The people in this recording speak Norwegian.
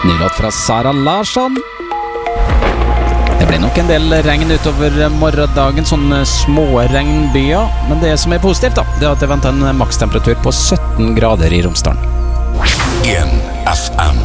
Ny låt fra Sara Larsson. Det blir nok en del regn utover morgendagen, sånne små regnbyer. Men det som er positivt da, det er at det venter en makstemperatur på 17 grader i Romsdalen. 1 FM